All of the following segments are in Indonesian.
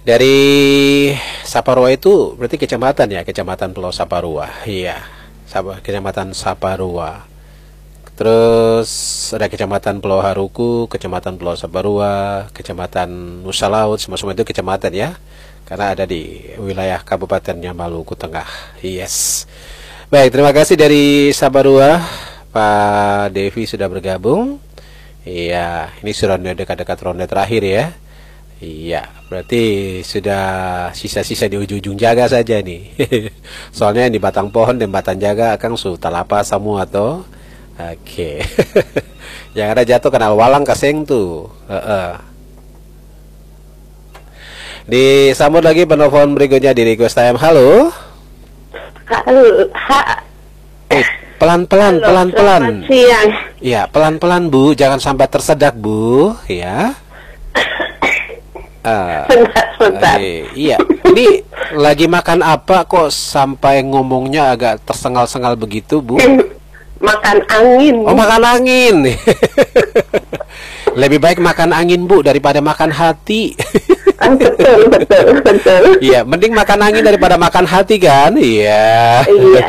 Dari Saparua itu berarti kecamatan ya, Kecamatan Pulau Saparua. Iya, Kecamatan Saparua. Terus ada Kecamatan Pulau Haruku, Kecamatan Pulau Saparua, Kecamatan Nusa Laut, semua itu kecamatan ya. Karena ada di wilayah Kabupaten Maluku Tengah. Yes. Baik, terima kasih dari Saparua. Pak Devi sudah bergabung. Iya, ini sudah dekat-dekat ronde terakhir ya. Iya, berarti sudah sisa-sisa di ujung-ujung jaga saja nih. Soalnya di batang pohon dan batang jaga akan talapa semua toh. Oke. Yang ada jatuh kena walang kaseng tuh. Disambut lagi penelpon berikutnya di request time. Halo. Pelan-pelan, pelan-pelan. Siang. Iya, pelan-pelan Bu, jangan sampai tersedak Bu, ya. Sebentar. Iya, ini lagi makan apa kok sampai ngomongnya agak tersengal-sengal begitu, Bu? Makan angin. Oh, makan angin. Lebih baik makan angin, Bu, daripada makan hati. Betul. Iya, mending makan angin daripada makan hati kan? Iya. Iya.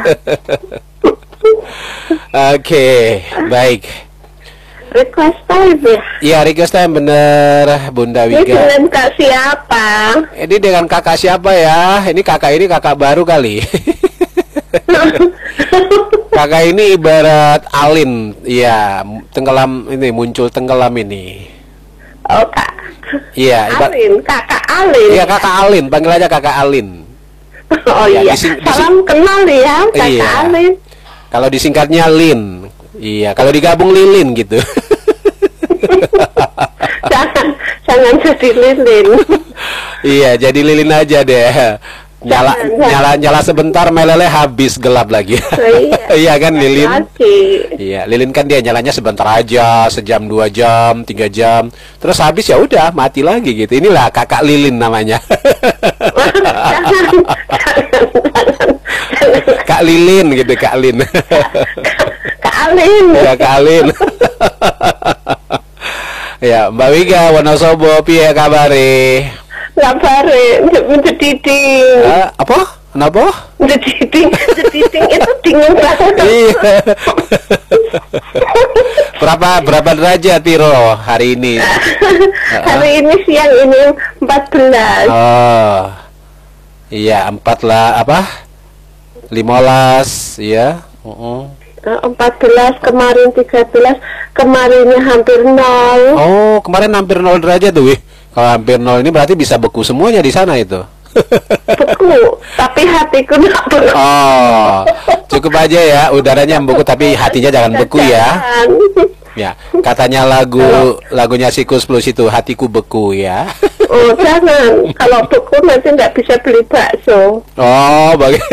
Oke, baik. Request time ya? Iya, request time bener, Bunda Ini Wiga. dengan Kak siapa? Ini dengan kakak siapa ya? Ini kakak baru kali. Kakak ini ibarat Alin, iya, tenggelam ini, muncul tenggelam ini. Oh, Kak. Iya, Alin, Kakak Alin. Iya, kakak Alin, panggil aja kakak Alin. Oh Ya, iya, salam kenal ya, Kakak Iya. Alin. Kalau disingkatnya Lin. Iya, kalau digabung Lilin gitu. jangan jadi lilin. Iya, jadi Lilin aja deh. Nyala sebentar, meleleh habis gelap lagi. Iya. Iya kan Lilin? Lagi. Iya, Lilin kan dia nyalanya sebentar aja, sejam, 2 jam, 3 jam. Terus habis ya udah mati lagi gitu. Inilah kakak Lilin namanya. Jangan. Kak Lilin gitu, Kak Lin. Kak Alin. Ya, Kak Alin. Ya, Mbak Wiga Wonosobo piye kabare? Labare, menjaditing. Apa? Kenapa? Menjaditing itu dingin banget. Iya. Berapa derajat Tiro hari ini? Hari ini siang ini 14. Oh. Iya, 4 lah apa? 15, ya. 14, kemarin 13, kemarinnya hampir 0. Oh, kemarin hampir 0 derajat tuh, wih. Kalau hampir 0 ini berarti bisa beku semuanya di sana itu. Beku, tapi hatiku tidak beku. Oh, cukup aja ya, udaranya yang beku tapi hatinya jangan beku ya. Ya, katanya lagunya Sikus Plus itu, hatiku beku ya. Oh, jangan. Kalau beku nanti nggak bisa beli bakso. Oh,